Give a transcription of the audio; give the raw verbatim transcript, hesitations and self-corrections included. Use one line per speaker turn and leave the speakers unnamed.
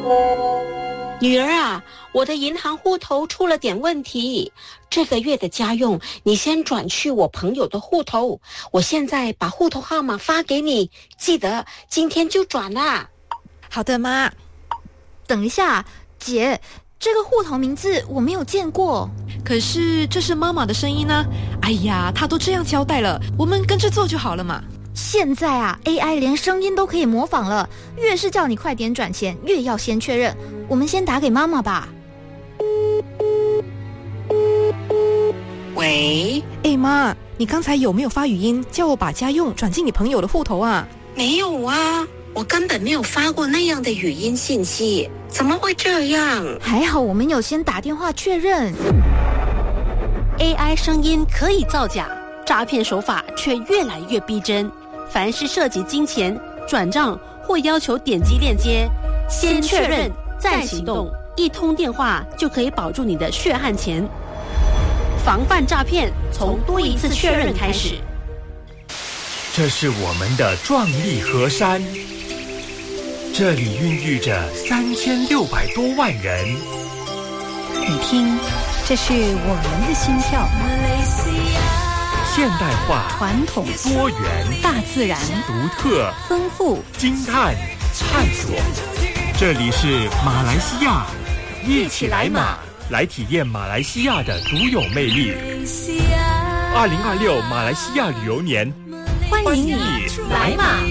女儿啊，我的银行户头出了点问题，这个月的家用你先转去我朋友的户头，我现在把户头号码发给你，记得今天就转啦。
好的，妈。
等一下，姐，这个户头名字我没有见过。
可是这是妈妈的声音呢、啊。哎呀，她都这样交代了，我们跟着做就好了嘛。
现在啊 A I 连声音都可以模仿了，越是叫你快点转钱，越要先确认。我们先打给妈妈吧。
喂，
哎妈，你刚才有没有发语音叫我把家用转进你朋友的户头啊？
没有啊，我根本没有发过那样的语音信息，怎么会这样？
还好我们有先打电话确认。
A I 声音可以造假，诈骗手法却越来越逼真。凡是涉及金钱、转账或要求点击链接，先确认再行动，一通电话就可以保住你的血汗钱。防范诈骗，从多一次确认开始。
这是我们的壮丽河山，这里孕育着三千六百多万人。
你听，这是我们的心跳。
现代化、
传统、
多元、
大自然、
独特、
丰富、
惊叹、探索。这里是马来西亚，一起来马，来体验马来西亚的独有魅力。二零二六马来西亚旅游年，
欢迎你
来马。